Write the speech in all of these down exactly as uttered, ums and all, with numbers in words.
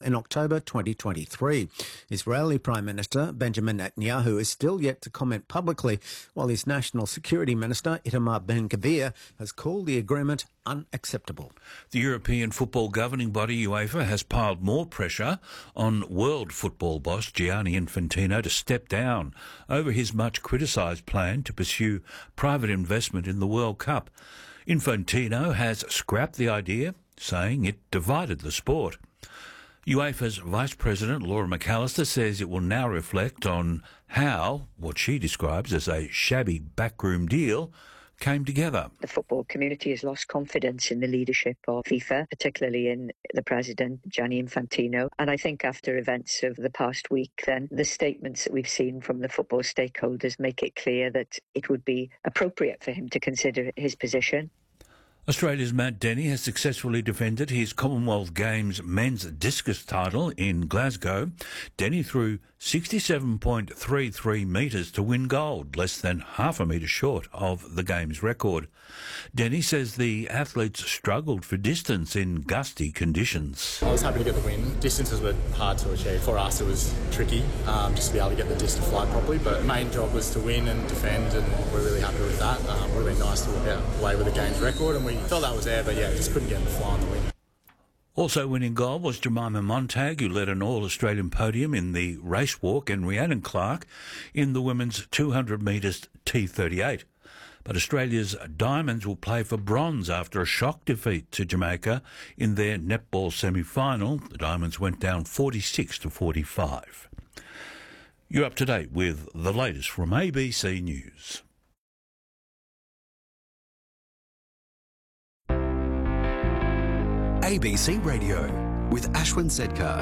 in October twenty twenty-three. Israeli Prime Minister Benjamin Netanyahu is still yet to comment publicly, while his National Security Minister Itamar Ben-Gvir has called the agreement unacceptable. The European football governing body UEFA has piled more pressure on world football boss Gianni Infantino to step down over his much criticised plan to pursue private investment in the World Cup. Infantino has scrapped the idea, saying it divided the sport. UEFA's Vice President Laura McAllister says it will now reflect on how what she describes as a shabby backroom deal came together. The football community has lost confidence in the leadership of FIFA, particularly in the president, Gianni Infantino. And I think after events of the past week, then the statements that we've seen from the football stakeholders make it clear that it would be appropriate for him to consider his position. Australia's Matt Denny has successfully defended his Commonwealth Games men's discus title in Glasgow. Denny threw sixty-seven point three three metres to win gold, less than half a metre short of the Games record. Denny says the athletes struggled for distance in gusty conditions. I was happy to get the win. Distances were hard to achieve. For us it was tricky um, just to be able to get the disc to fly properly, but the main job was to win and defend, and we're really happy with that. Um, it would have been nice to walk out away with the Games record, and we thought that was there, but yeah, just couldn't get the fly on the win. Also winning gold was Jemima Montag, who led an All-Australian podium in the race walk, and Rhiannon Clark in the women's two hundred metres T thirty-eight. But Australia's Diamonds will play for bronze after a shock defeat to Jamaica in their netball semi-final. The Diamonds went down forty-six to forty-five. You're up to date with the latest from A B C News. A B C Radio with Ashwin Sedkar.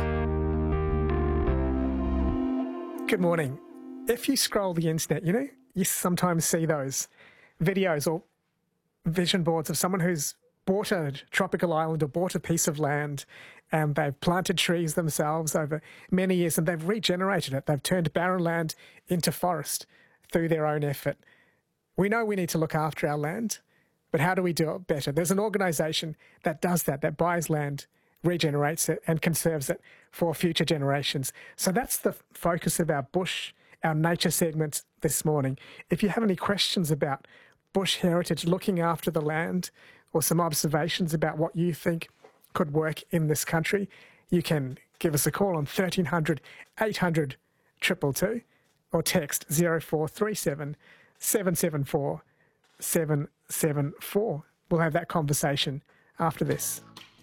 Good morning. If you scroll the internet, you know, you sometimes see those videos or vision boards of someone who's bought a tropical island or bought a piece of land, and they've planted trees themselves over many years and they've regenerated it. They've turned barren land into forest through their own effort. We know we need to look after our land, but how do we do it better? There's an organisation that does that, that buys land, regenerates it and conserves it for future generations. So that's the focus of our bush, our nature segments this morning. If you have any questions about bush heritage, looking after the land, or some observations about what you think could work in this country, you can give us a call on thirteen hundred, eight hundred, two two two or text zero four three seven, seven seven four, seven seven four. We'll have that conversation after this.